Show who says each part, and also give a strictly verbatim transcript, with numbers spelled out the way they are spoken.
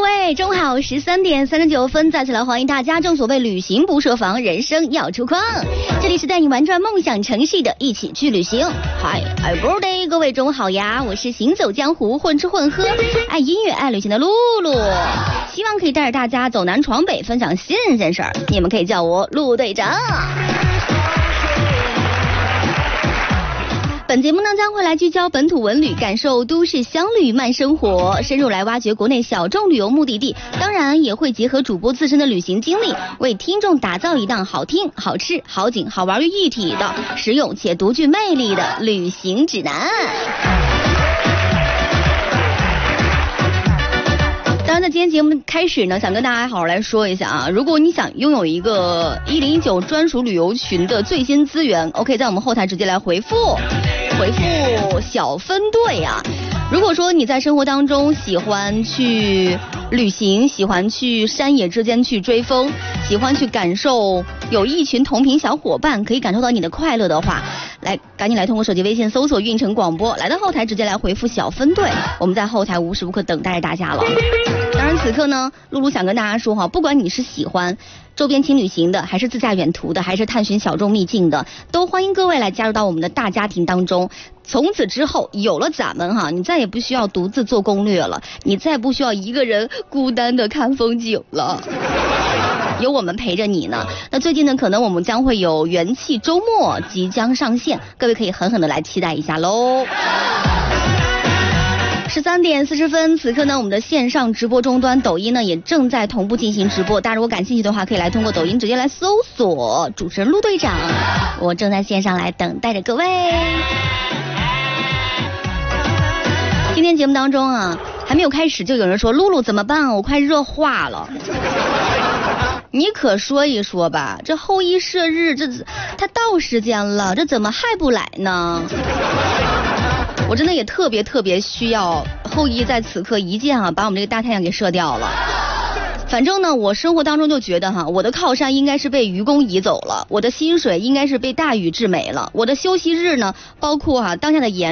Speaker 1: 位，中午好，十三点三十九分，再次来欢迎大家。正所谓旅行不设防，人生要出框。这里是带你玩转梦想城市的一起去旅行。Hi, I birthday， 各位中午好呀！我是行走江湖、混吃混喝、爱音乐、爱旅行的露露，希望可以带着大家走南闯北，分享新鲜事儿。你们可以叫我陆队长。本节目呢将会来聚焦本土文旅，感受都市乡旅慢生活，深入来挖掘国内小众旅游目的地，当然也会结合主播自身的旅行经历，为听众打造一档好听、好吃、好景、好玩于一体的实用且独具魅力的旅行指南。当然，在今天节目开始呢，想跟大家好好来说一下啊，如果你想拥有一个一零一九专属旅游群的最新资源 ，OK， 在我们后台直接来回复，回复小分队啊。如果说你在生活当中喜欢去旅行，喜欢去山野之间去追风，喜欢去感受有一群同频小伙伴可以感受到你的快乐的话，来赶紧来通过手机微信搜索运城广播，来到后台直接来回复小分队，我们在后台无时无刻等待着大家了。当然此刻呢，露露想跟大家说哈，不管你是喜欢周边轻旅行的，还是自驾远途的，还是探寻小众秘境的，都欢迎各位来加入到我们的大家庭当中。从此之后，有了咱们哈，你再也不需要独自做攻略了，你再不需要一个人孤单的看风景了，有我们陪着你呢。那最近呢，可能我们将会有元气周末即将上线，各位可以狠狠的来期待一下喽。十三点四十分，此刻呢，我们的线上直播终端抖音呢也正在同步进行直播，大家如果感兴趣的话，可以来通过抖音直接来搜索主持人陆队长，我正在线上来等待着各位。今天节目当中啊，还没有开始就有人说露露怎么办，我快热化了。你可说一说吧，这后羿射日这他到时间了，这怎么还不来呢？我真的也特别特别需要后羿在此刻一箭啊，把我们这个大太阳给射掉了。反正呢，我生活当中就觉得哈，我的靠山应该是被愚公移走了，我的薪水应该是被大禹治没了，我的休息日呢，包括哈当下的盐。